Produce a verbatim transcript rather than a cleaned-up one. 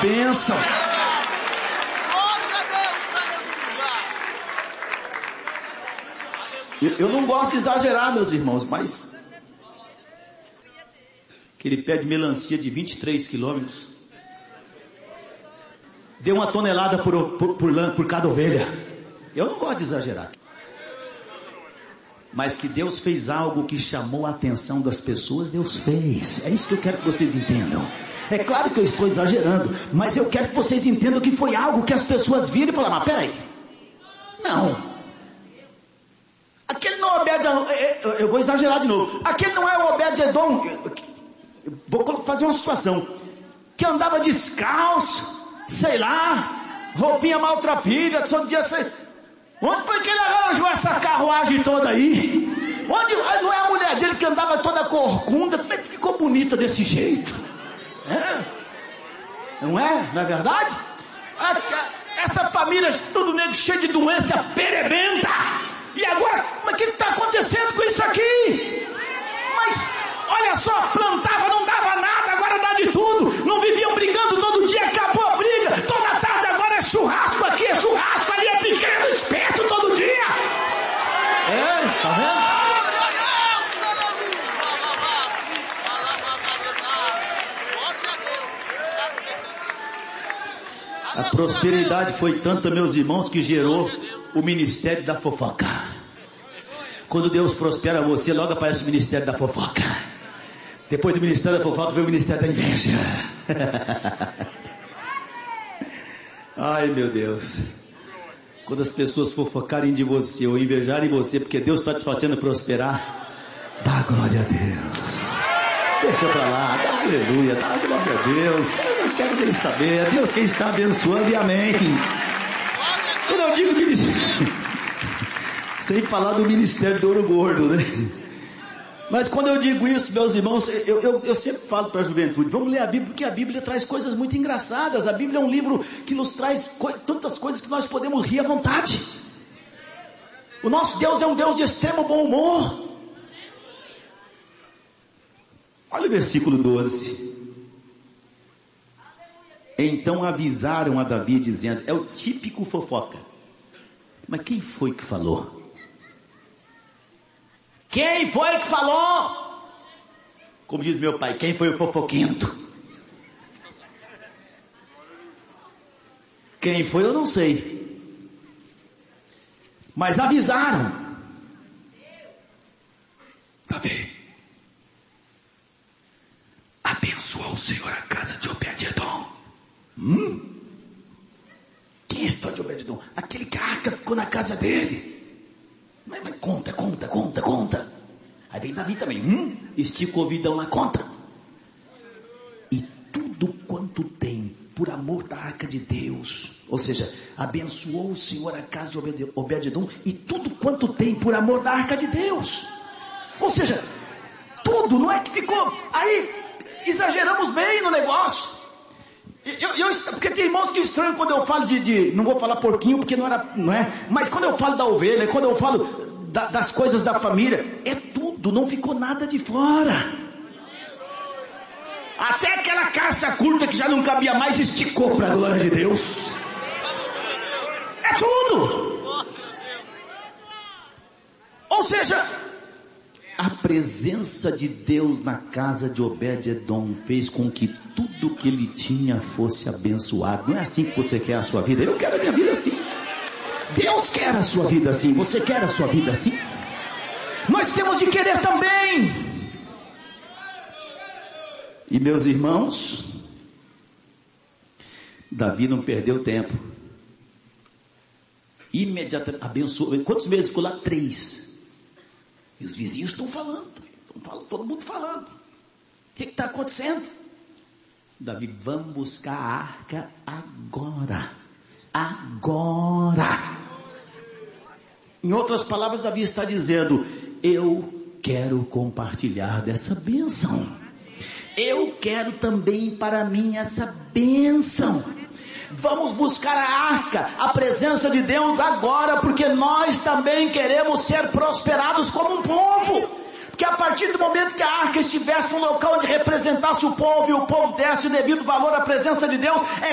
bênção. Eu, eu não gosto de exagerar, meus irmãos, mas aquele pé de melancia de vinte e três quilômetros deu uma tonelada por, por, por, por cada ovelha. Eu não gosto de exagerar. Mas que Deus fez algo que chamou a atenção das pessoas, Deus fez. É isso que eu quero que vocês entendam. É claro que eu estou exagerando, mas eu quero que vocês entendam que foi algo que as pessoas viram e falaram: mas peraí, não, aquele não é Obed-edom. Eu vou exagerar de novo. Aquele não é o Obed-edom. Vou fazer uma situação que andava descalço, sei lá, roupinha maltrapilha, todo dia sei. Onde foi que ele arranjou essa carruagem toda aí? Onde, não é a mulher dele que andava toda corcunda? Como é que ficou bonita desse jeito? É? Não é? Não é verdade? Essa família tudo negro, cheio de doença perebenta. E agora, mas o que está acontecendo com isso aqui? Mas olha só, plantava, não dava nada, agora dá de tudo. Não viviam brigando todo dia, acabou a briga. Toda tarde agora é churrasco aqui, é churrasco ali, é pequeno, esperto todo dia. É, tá vendo? A prosperidade foi tanta, meus irmãos, que gerou o ministério da fofoca. Quando Deus prospera você, logo aparece o ministério da fofoca. Depois do ministério da fofoca veio o ministério da inveja. Ai, meu Deus. Quando as pessoas fofocarem de você ou invejarem você porque Deus está te fazendo prosperar, dá glória a Deus. Deixa pra lá, dá aleluia, dá glória a Deus. Eu não quero nem saber, é Deus quem está abençoando e amém. Quando eu digo ministério, sem falar do ministério do ouro gordo, né? Mas quando eu digo isso, meus irmãos, eu, eu, eu sempre falo para a juventude: vamos ler a Bíblia, porque a Bíblia traz coisas muito engraçadas. A Bíblia é um livro que nos traz co- tantas coisas que nós podemos rir à vontade. O nosso Deus é um Deus de extremo bom humor. Olha o versículo doze. Então avisaram a Davi dizendo, é o típico fofoca. Mas quem foi que falou? Quem foi que falou? Como diz meu pai, quem foi o fofoquento? Quem foi eu não sei. Mas avisaram. Davi, abençoou o Senhor a casa de Obed-edom. Hum? Quem está de Obed-edom? Aquele que a arca ficou na casa dele. Mas, mas conta, conta, conta, conta. Aí vem Davi também. Hum? Estica o ouvidão na conta. E tudo quanto tem, por amor da arca de Deus. Ou seja, abençoou o Senhor a casa de Obed-edom. E tudo quanto tem, por amor da arca de Deus. Ou seja, tudo, não é que ficou. Aí exageramos bem no negócio. Eu, eu, porque tem irmãos que estranham quando eu falo de, de não vou falar porquinho porque não era, não é, mas quando eu falo da ovelha, quando eu falo da, das coisas da família, é tudo, não ficou nada de fora. Até aquela calça curta que já não cabia mais esticou para a glória de Deus. É tudo. Ou seja, a presença de Deus na casa de Obed-edom fez com que tudo que ele tinha fosse abençoado. Não é assim que você quer a sua vida? Eu quero a minha vida assim. Deus quer a sua vida assim. Você quer a sua vida assim? Nós temos de querer também. E meus irmãos, Davi não perdeu tempo. Imediatamente abençoou. Quantos meses ficou lá? Três. E os vizinhos estão falando, estão falando, todo mundo falando. O que está acontecendo? Davi, vamos buscar a arca agora. Agora. Em outras palavras, Davi está dizendo, eu quero compartilhar dessa bênção. Eu quero também para mim essa bênção. Vamos buscar a arca, a presença de Deus agora, porque nós também queremos ser prosperados como um povo. Porque a partir do momento que a arca estivesse num local onde representasse o povo e o povo desse o devido valor à presença de Deus, é